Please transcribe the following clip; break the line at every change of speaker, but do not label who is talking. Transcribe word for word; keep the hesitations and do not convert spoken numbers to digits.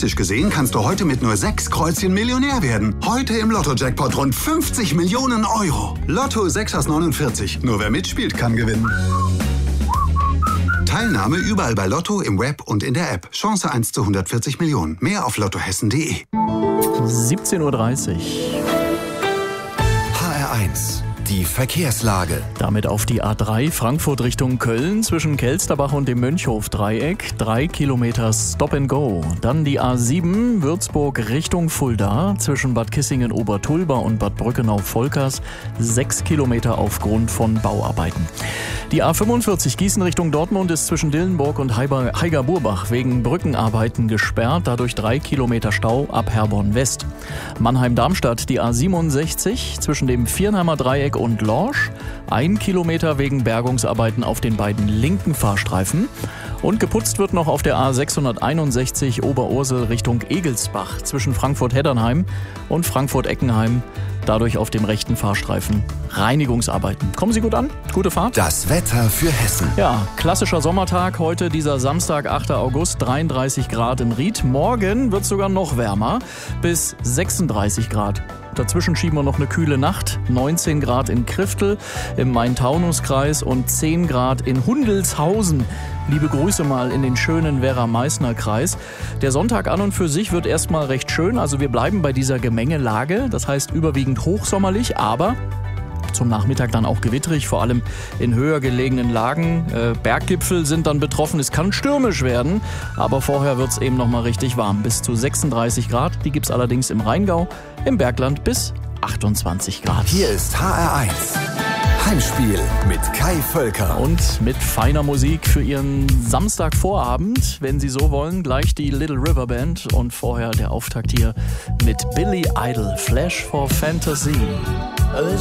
Statistisch gesehen kannst du heute mit nur sechs Kreuzchen Millionär werden. Heute im Lotto-Jackpot rund fünfzig Millionen Euro. Lotto sechs aus neunundvierzig. Nur wer mitspielt, kann gewinnen. Teilnahme überall bei Lotto, im Web und in der App. Chance eins zu hundertvierzig Millionen. Mehr auf lottohessen punkt de.
siebzehn Uhr dreißig.
H R eins. Die Verkehrslage.
Damit auf die A drei Frankfurt Richtung Köln zwischen Kelsterbach und dem Mönchhof-Dreieck. Drei Kilometer Stop and Go. Dann die A sieben Würzburg Richtung Fulda zwischen Bad Kissingen-Obertulba und Bad Brückenau-Volkers. Sechs Kilometer aufgrund von Bauarbeiten. Die A fünfundvierzig Gießen Richtung Dortmund ist zwischen Dillenburg und Heiger-Burbach wegen Brückenarbeiten gesperrt. Dadurch drei Kilometer Stau ab Herborn West. Mannheim-Darmstadt die A siebenundsechzig zwischen dem Viernheimer Dreieck und Lorsch. Ein Kilometer wegen Bergungsarbeiten auf den beiden linken Fahrstreifen. Und geputzt wird noch auf der A sechshunderteinundsechzig Oberursel Richtung Egelsbach zwischen Frankfurt-Heddernheim und Frankfurt-Eckenheim. Dadurch auf dem rechten Fahrstreifen Reinigungsarbeiten. Kommen Sie gut an? Gute Fahrt.
Das Wetter für Hessen.
Ja, klassischer Sommertag heute, dieser Samstag, achter August, dreiunddreißig Grad in Ried. Morgen wird es sogar noch wärmer, bis sechsunddreißig Grad. Dazwischen schieben wir noch eine kühle Nacht, neunzehn Grad in Kriftel im Main-Taunus-Kreis und zehn Grad in Hundelshausen. Liebe Grüße mal in den schönen Werra-Meißner-Kreis. Der Sonntag an und für sich wird erstmal recht schön, also wir bleiben bei dieser Gemengelage, das heißt überwiegend hochsommerlich, aber zum Nachmittag dann auch gewittrig, vor allem in höher gelegenen Lagen. Äh, Berggipfel sind dann betroffen, es kann stürmisch werden, aber vorher wird es eben noch mal richtig warm, bis zu sechsunddreißig Grad. Die gibt es allerdings im Rheingau, im Bergland bis achtundzwanzig Grad.
Hier ist H R eins. Heimspiel mit Kai Völker.
Und mit feiner Musik für Ihren Samstagvorabend, wenn Sie so wollen, gleich die Little River Band und vorher der Auftakt hier mit Billy Idol, Flash for Fantasy.